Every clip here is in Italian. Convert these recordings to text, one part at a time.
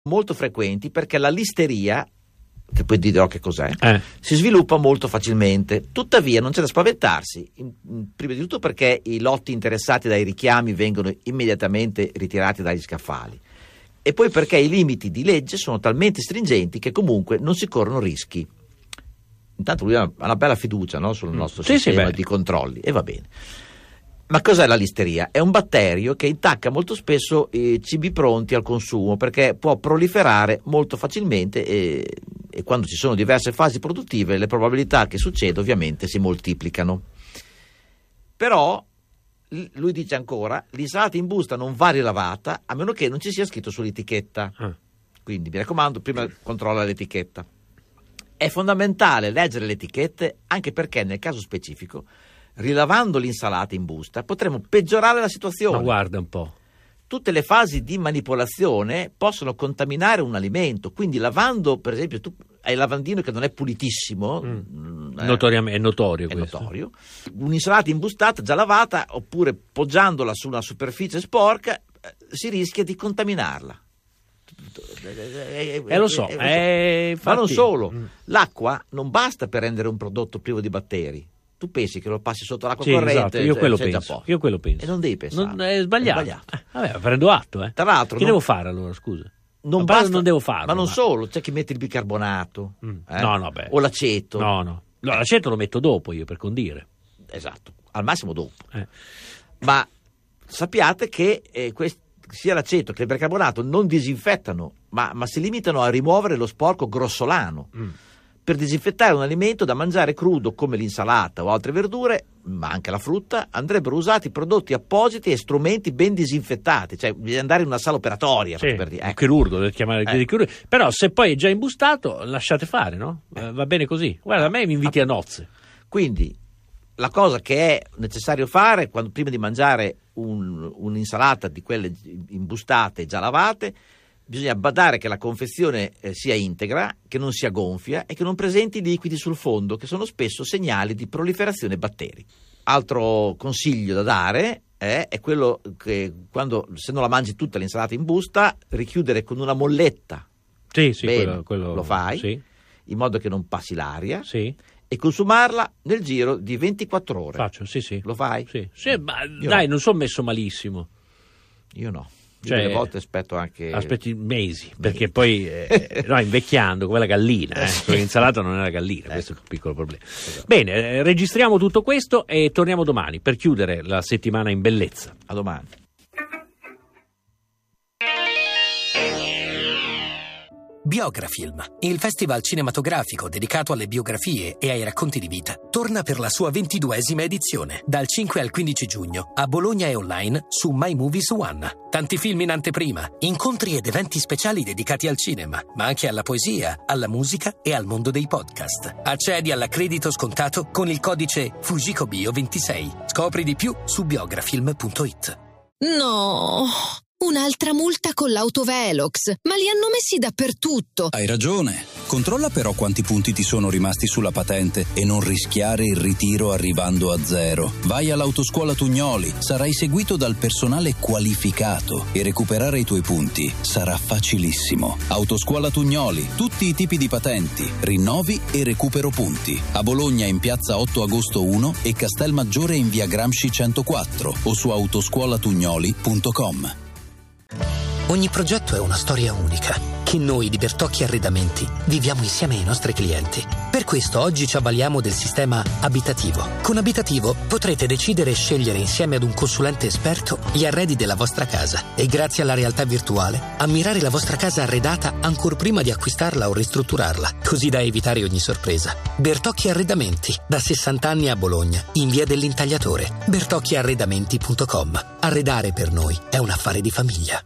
molto frequenti perché la listeria, che poi dirò che cos'è, si sviluppa molto facilmente. Tuttavia non c'è da spaventarsi, prima di tutto perché i lotti interessati dai richiami vengono immediatamente ritirati dagli scaffali, e poi perché i limiti di legge sono talmente stringenti che comunque non si corrono rischi. Intanto lui ha una bella fiducia, no, sul nostro sistema di controlli, e va bene. Ma cos'è la listeria? È un batterio che intacca molto spesso i cibi pronti al consumo, perché può proliferare molto facilmente e quando ci sono diverse fasi produttive le probabilità che succeda ovviamente si moltiplicano. Però lui dice ancora: l'insalata in busta non va rilavata a meno che non ci sia scritto sull'etichetta. Quindi mi raccomando, prima controlla l'etichetta. È fondamentale leggere le etichette, anche perché nel caso specifico, rilavando l'insalata in busta, potremo peggiorare la situazione. Ma guarda un po'. Tutte le fasi di manipolazione possono contaminare un alimento, quindi lavando, per esempio, tu hai il lavandino che non è pulitissimo, è notorio. Un'insalata imbustata già lavata, oppure poggiandola su una superficie sporca, si rischia di contaminarla. Lo so. Ma non solo, l'acqua non basta per rendere un prodotto privo di batteri. Tu pensi che lo passi sotto l'acqua corrente? Esatto, io quello penso. E non devi pensare. Non è sbagliato. Vabbè, prendo atto. Tra l'altro, che devo fare allora, scusa? Non devo farlo. Ma non solo, c'è chi mette il bicarbonato. O l'aceto. No, l'aceto lo metto dopo io, per condire. Esatto, al massimo dopo. Ma sappiate che sia l'aceto che il bicarbonato non disinfettano, ma si limitano a rimuovere lo sporco grossolano. Per disinfettare un alimento da mangiare crudo come l'insalata o altre verdure, ma anche la frutta, andrebbero usati prodotti appositi e strumenti ben disinfettati, cioè bisogna andare in una sala operatoria. Per dire. Un chirurgo, deve chiamare il chirurgo. Però se poi è già imbustato, lasciate fare, no? Va bene così. Guarda, a me mi inviti a nozze. Quindi la cosa che è necessario fare prima di mangiare un'insalata di quelle imbustate già lavate, bisogna badare che la confezione sia integra, che non sia gonfia e che non presenti liquidi sul fondo, che sono spesso segnali di proliferazione batteri. Altro consiglio da dare è quello che se non la mangi tutta l'insalata in busta, richiudere con una molletta. Sì, quello lo fai, in modo che non passi l'aria. Sì. E consumarla nel giro di 24 ore. Faccio, sì. Lo fai? Sì, ma dai, non sono messo malissimo. Io no. Cioè, delle volte aspetti mesi, perché poi invecchiando come la gallina, l'insalata non è la gallina, questo è un piccolo problema. Esatto. Bene, registriamo tutto questo e torniamo domani per chiudere la settimana in bellezza. A domani. Biografilm, il festival cinematografico dedicato alle biografie e ai racconti di vita, torna per la sua 22esima edizione, dal 5 al 15 giugno, a Bologna e online su My Movies One. Tanti film in anteprima, incontri ed eventi speciali dedicati al cinema, ma anche alla poesia, alla musica e al mondo dei podcast. Accedi all'accredito scontato con il codice FUJICOBIO26. Scopri di più su biografilm.it. No! Un'altra multa con l'autovelox, ma li hanno messi dappertutto. Hai ragione. Controlla però quanti punti ti sono rimasti sulla patente e non rischiare il ritiro arrivando a 0. Vai all'Autoscuola Tugnoli, sarai seguito dal personale qualificato e recuperare i tuoi punti sarà facilissimo. Autoscuola Tugnoli, tutti i tipi di patenti, rinnovi e recupero punti. A Bologna in piazza 8 agosto 1 e Castelmaggiore in via Gramsci 104 o su autoscuolatugnoli.com. Ogni progetto è una storia unica che noi di Bertocchi Arredamenti viviamo insieme ai nostri clienti. Per questo oggi ci avvaliamo del sistema abitativo. Con Abitativo potrete decidere e scegliere insieme ad un consulente esperto gli arredi della vostra casa e grazie alla realtà virtuale ammirare la vostra casa arredata ancor prima di acquistarla o ristrutturarla, così da evitare ogni sorpresa. Bertocchi Arredamenti, da 60 anni a Bologna, in via dell'Intagliatore. bertocchiarredamenti.com. Arredare per noi è un affare di famiglia.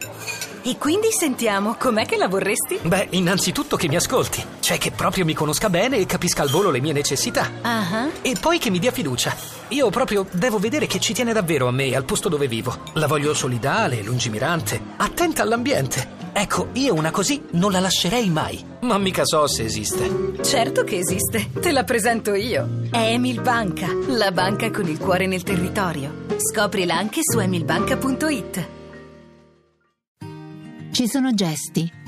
E quindi sentiamo, com'è che la vorresti? Beh, innanzitutto che mi ascolti, cioè che proprio mi conosca bene e capisca al volo le mie necessità. E poi che mi dia fiducia. Io proprio devo vedere che ci tiene davvero a me e al posto dove vivo. La voglio solidale, lungimirante, attenta all'ambiente. Ecco, io una così non la lascerei mai. Ma mica so se esiste. Certo che esiste, te la presento io. È Emil Banca, la banca con il cuore nel territorio. Scoprila anche su emilbanca.it. Ci sono gesti,